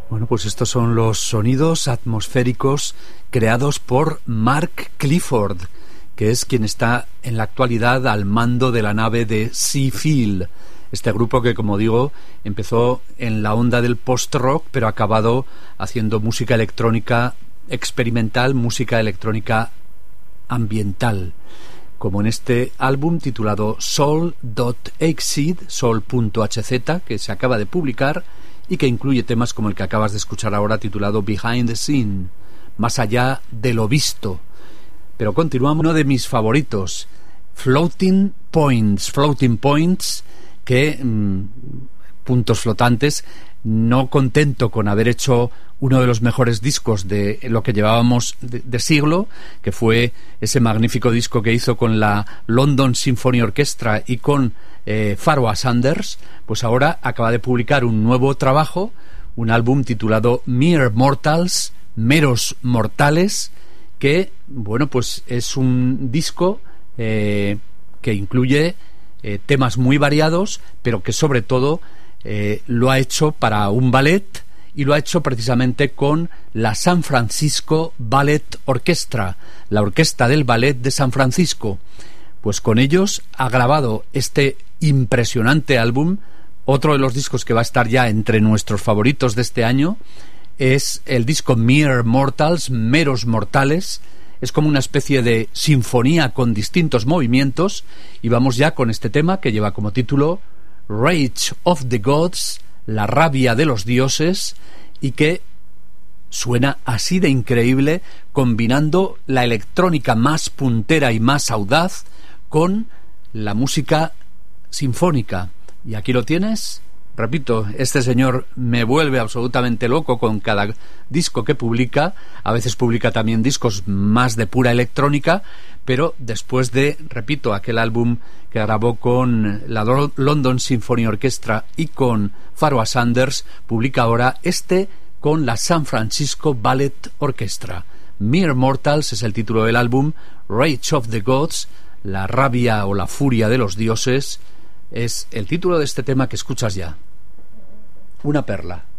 Bueno, pues estos son los sonidos atmosféricos creados por Mark Clifford, que es quien está en la actualidad al mando de la nave de Seafield. Este grupo que, como digo, empezó en la onda del post-rock, pero ha acabado haciendo música electrónica experimental, música electrónica ambiental, como en este álbum titulado Soul.hz, Soul.hz, que se acaba de publicar y que incluye temas como el que acabas de escuchar ahora, titulado Behind the Scene, más allá de lo visto. Pero continuamos, uno de mis favoritos, Floating Points, que puntos flotantes. No contento con haber hecho uno de los mejores discos de lo que llevábamos de siglo, que fue ese magnífico disco que hizo con la London Symphony Orchestra y con Pharoah Sanders, pues ahora acaba de publicar un nuevo trabajo, un álbum titulado Mere Mortals, Meros Mortales, que, bueno, pues es un disco que incluye temas muy variados, pero que sobre todo lo ha hecho para un ballet, y lo ha hecho precisamente con la San Francisco Ballet Orchestra, la orquesta del ballet de San Francisco. Pues con ellos ha grabado este impresionante álbum. Otro de los discos que va a estar ya entre nuestros favoritos de este año es el disco Mere Mortals, Meros Mortales. Es como una especie de sinfonía con distintos movimientos, y vamos ya con este tema que lleva como título Rage of the Gods, la rabia de los dioses, y que suena así de increíble, combinando la electrónica más puntera y más audaz con la música sinfónica. Y aquí lo tienes. Repito, este señor me vuelve absolutamente loco con cada disco que publica. A veces publica también discos más de pura electrónica, pero después de, repito, aquel álbum que grabó con la London Symphony Orchestra y con Pharoah Sanders, publica ahora este con la San Francisco Ballet Orchestra. Mere Mortals es el título del álbum. Rage of the Gods, la rabia o la furia de los dioses, es el título de este tema que escuchas ya. Una perla.